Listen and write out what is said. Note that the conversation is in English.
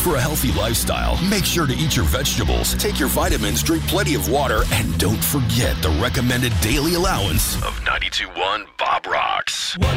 For a healthy lifestyle, make sure to eat your vegetables, take your vitamins, drink plenty of water, and don't forget the recommended daily allowance of 92.1 Bob Rocks.